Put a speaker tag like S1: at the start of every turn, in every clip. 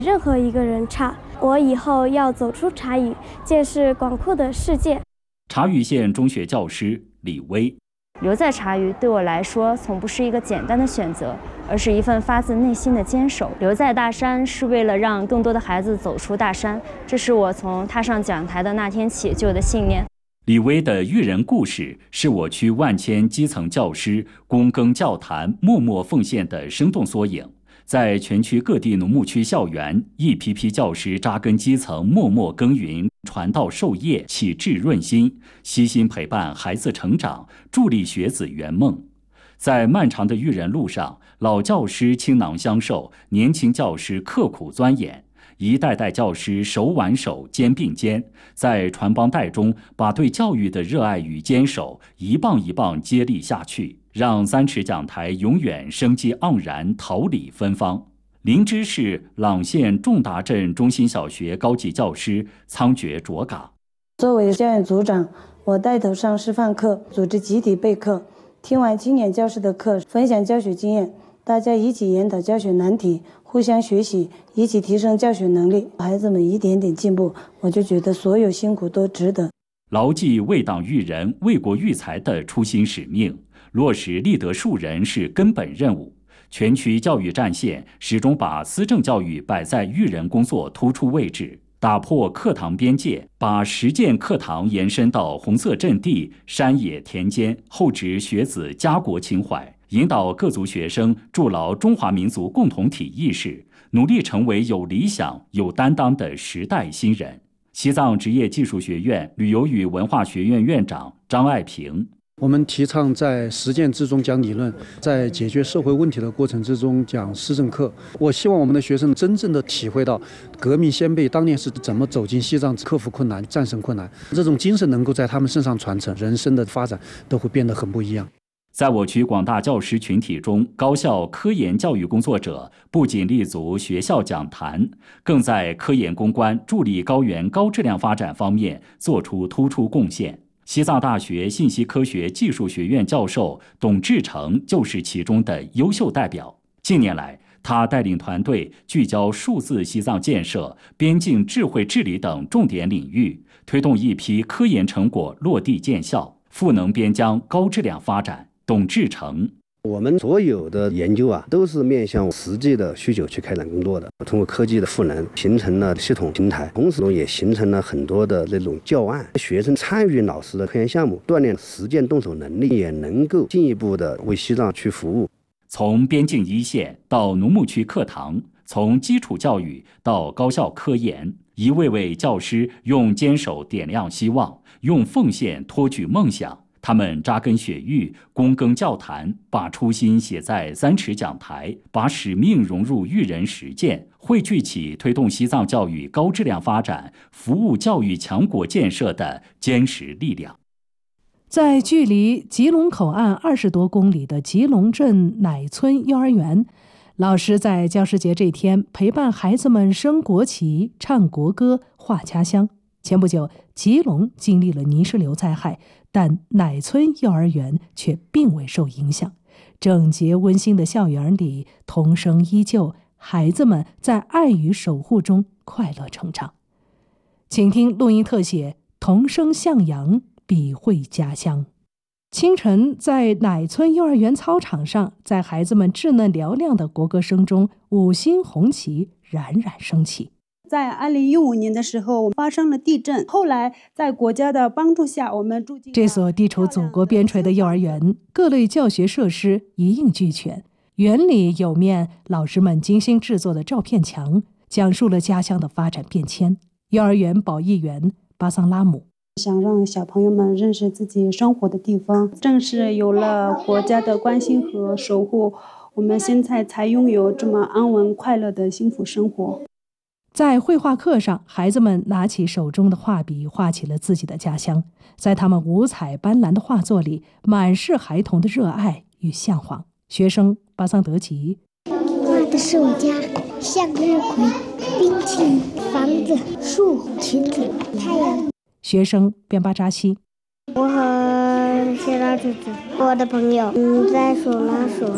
S1: 任何一个人差。我以后要走出茶语，见识广阔的世界。
S2: 茶语县中学教师李薇：
S3: 留在茶语对我来说，从不是一个简单的选择，而是一份发自内心的坚守。留在大山是为了让更多的孩子走出大山，这是我从踏上讲台的那天起就有的信念。
S2: 李薇的育人故事是我区万千基层教师躬耕教坛、默默奉献的生动缩影。在全区各地农牧区校园，一批批教师扎根基层，默默耕耘，传道授业，启智润心，悉心陪伴孩子成长，助力学子圆梦。在漫长的育人路上，老教师倾囊相授，年轻教师刻苦钻研，一代代教师手挽手，肩并肩，在传帮带中把对教育的热爱与坚守一棒一棒接力下去，让三尺讲台永远生机盎然，桃李芬芳。灵芝市朗县仲达镇中心小学高级教师仓觉卓嘎：
S4: 作为教研组长，我带头上示范课，组织集体备课，听完青年教师的课，分享教学经验，大家一起研讨教学难题，互相学习，一起提升教学能力，孩子们一点点进步，我就觉得所有辛苦都值得。
S2: 牢记为党育人、为国育才的初心使命，落实立德树人是根本任务。全区教育战线始终把思政教育摆在育人工作突出位置，打破课堂边界，把实践课堂延伸到红色阵地、山野田间，厚植学子家国情怀，引导各族学生筑牢中华民族共同体意识，努力成为有理想、有担当的时代新人。西藏职业技术学院旅游与文化学院院长张爱平：
S5: 我们提倡在实践之中讲理论，在解决社会问题的过程之中讲施政课。我希望我们的学生真正的体会到革命先辈当年是怎么走进西藏，克服困难，战胜困难，这种精神能够在他们身上传承，人生的发展都会变得很不一样。
S2: 在我区广大教师群体中，高校科研教育工作者不仅立足学校讲坛，更在科研攻关、助力高原高质量发展方面做出突出贡献。西藏大学信息科学技术学院教授董志成就是其中的优秀代表。近年来，他带领团队聚焦数字西藏建设、边境智慧治理等重点领域，推动一批科研成果落地见效，赋能边疆高质量发展。董志成：
S6: 我们所有的研究都是面向实际的需求去开展工作的。通过科技的赋能，形成了系统平台，同时也形成了很多的那种教案，学生参与老师的科研项目，锻炼实践动手能力，也能够进一步的为西藏去服务。
S2: 从边境一线到农牧区课堂，从基础教育到高校科研，一位位教师用坚守点亮希望，用奉献托举梦想。他们扎根雪域，躬耕教坛，把初心写在三尺讲台，把使命融入育人实践，汇聚起推动西藏教育高质量发展、服务教育强国建设的坚实力量。
S7: 在距离吉隆口岸20多公里的吉隆镇乃村幼儿园，老师在教师节这天陪伴孩子们升国旗、唱国歌、画家乡。前不久，吉隆经历了泥石流灾害，但乃村幼儿园却并未受影响。整洁温馨的校园里，童声依旧，孩子们在爱与守护中快乐成长。请听录音特写：童声向阳，笔绘家乡。清晨，在乃村幼儿园操场上，在孩子们稚嫩嘹亮的国歌声中，五星红旗冉冉升起。
S8: 在2015年的时候发生了地震，后来在国家的帮助下，我们住进
S7: 这所地处祖国边陲的幼儿园，各类教学设施一应俱全。园里有面老师们精心制作的照片墙，讲述了家乡的发展变迁。幼儿园保育员巴桑拉姆
S8: 想让小朋友们认识自己生活的地方，正是有了国家的关心和守护，我们现在才拥有这么安稳快乐的幸福生活。
S7: 在绘画课上，孩子们拿起手中的画笔，画起了自己的家乡。在他们五彩斑斓的画作里，满是孩童的热爱与向往。学生巴桑德吉
S9: 画的是我家，向日葵、冰淇淋、房子、树、裙子、太阳。
S7: 学生边巴扎西：
S9: 我和谢拉舅舅，我的朋友，在手拉手。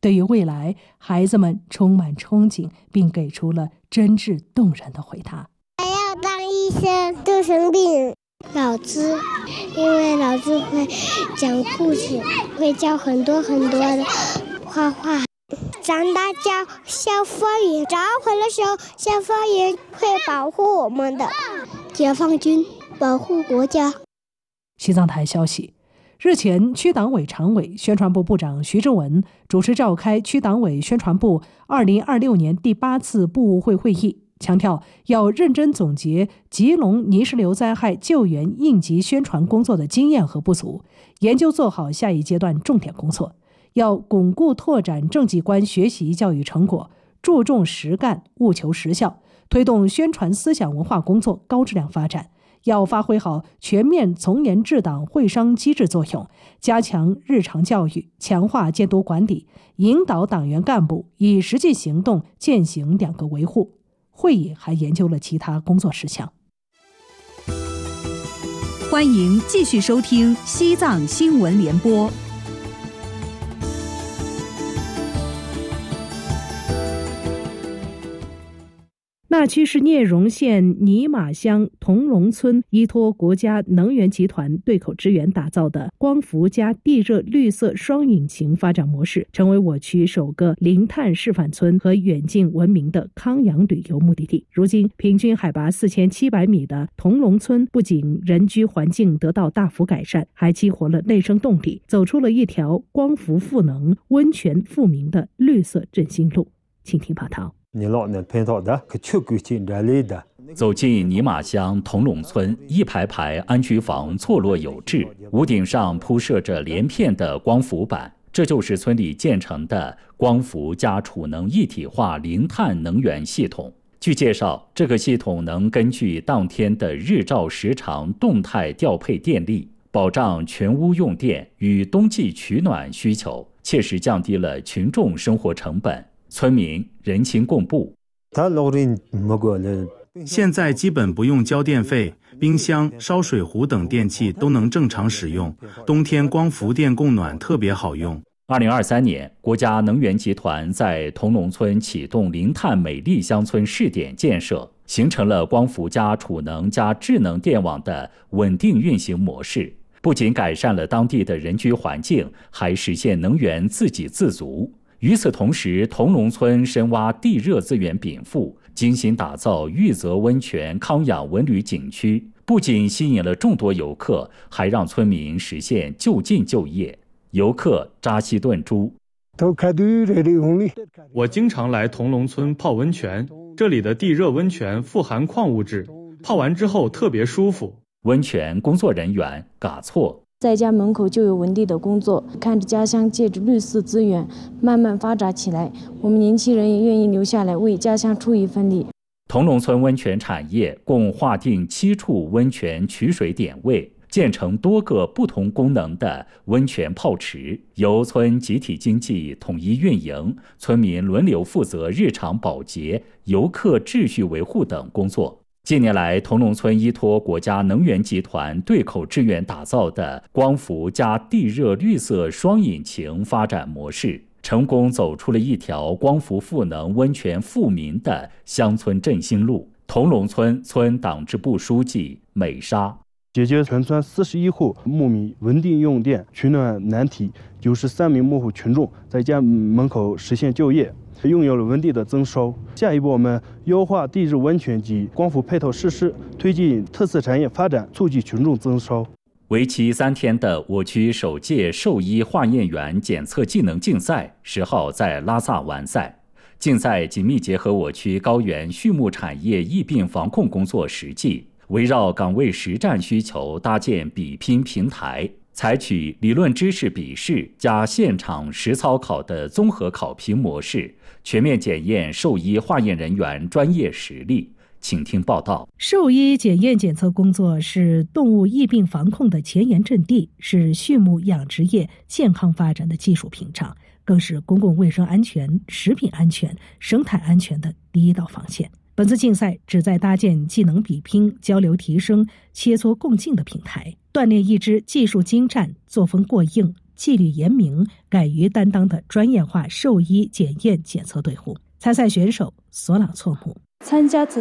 S7: 对于未来，孩子们充满憧憬，并给出了真挚动人的回答。
S9: 我要当医生，都生病。老师，因为老师会讲故事，会教很多的画画。长大叫消防员，召回的时候，消防员会保护我们的。解放军保护国家。
S7: 西藏台消息，日前，区党委常委、宣传部部长徐志文主持召开区党委宣传部2026年第8次部务会会议，强调要认真总结吉隆泥石流灾害救援应急宣传工作的经验和不足，研究做好下一阶段重点工作。要巩固拓展政绩观学习教育成果，注重实干，务求实效，推动宣传思想文化工作高质量发展。要发挥好全面从严治党会商机制作用，加强日常教育，强化监督管理，引导党员干部以实际行动践行2个维护。会议还研究了其他工作事项。
S10: 欢迎继续收听西藏新闻联播。
S7: 那曲市聂荣县尼玛乡同龙村依托国家能源集团对口支援打造的光伏加地热绿色双引擎发展模式，成为我区首个零碳示范村和远近闻名的康养旅游目的地。如今，平均海拔4700米的同龙村不仅人居环境得到大幅改善，还激活了内生动力，走出了一条光伏赋能、温泉富民的绿色振兴路。请听报道。
S2: 走进尼玛乡同龙村，一排排安居房错落有致，屋顶上铺设着连片的光伏板，这就是村里建成的光伏加储能一体化零碳能源系统。据介绍，这个系统能根据当天的日照时长动态调配电力，保障全屋用电与冬季取暖需求，切实降低了群众生活成本。村民人情共步。
S11: 现在基本不用交电费，冰箱、烧水壶等电器都能正常使用，冬天光伏电供暖特别好用。
S2: 2023年，国家能源集团在同龙村启动零碳美丽乡村试点建设，形成了光伏加储能加智能电网的稳定运行模式，不仅改善了当地的人居环境，还实现能源自给自足。与此同时，同龙村深挖地热资源禀赋，精心打造玉泽温泉康养文旅景区，不仅吸引了众多游客，还让村民实现就近就业。游客扎西顿珠，
S12: 我经常来同龙村泡温泉，这里的地热温泉富含矿物质，泡完之后特别舒服。
S2: 温泉工作人员嘎措，
S13: 在家门口就有文地的工作，看着家乡借着绿色资源慢慢发展起来，我们年轻人也愿意留下来为家乡出一份力。
S2: 同龙村温泉产业共划定7处温泉取水点位，建成多个不同功能的温泉泡池，由村集体经济统一运营，村民轮流负责日常保洁、游客秩序维护等工作。近年来，同龙村依托国家能源集团对口支援打造的光伏加地热绿色双引擎发展模式，成功走出了一条光伏赋能温泉富民的乡村振兴路。同龙村村党支部书记美沙，
S14: 解决全村41户牧民稳定用电取暖难题，93名牧户群众在家门口实现就业，拥有了稳定的增收。下一步，我们优化地热温泉及光伏配套设施，推进特色产业发展，促进群众增收。
S2: 为期3天的我区首届兽医化验员检测技能竞赛10号在拉萨完赛。竞赛紧密结合我区高原畜牧产业疫病防控工作实际，围绕岗位实战需求搭建比拼平台，采取理论知识笔试加现场实操考的综合考评模式，全面检验兽医化验人员专业实力。请听报道。
S7: 兽医检验检测工作是动物疫病防控的前沿阵地，是畜牧养殖业健康发展的技术屏障，更是公共卫生安全、食品安全、生态安全的第一道防线。本次竞赛旨在搭建技能比拼、交流提升、切磋共进的平台，锻炼一支技术精湛、作风过硬、 纪律严明、敢于担当的专业化兽医检验检测队伍。参赛选手索朗措姆。
S15: 参加此